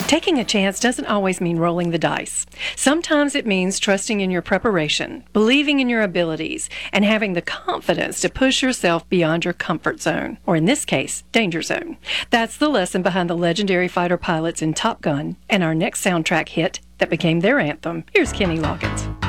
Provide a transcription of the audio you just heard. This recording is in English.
Taking a chance doesn't always mean rolling the dice. Sometimes it means trusting in your preparation, believing in your abilities, and having the confidence to push yourself beyond your comfort zone, or in this case, danger zone. That's the lesson behind the legendary fighter pilots in Top Gun and our next soundtrack hit that became their anthem. Here's Kenny Loggins.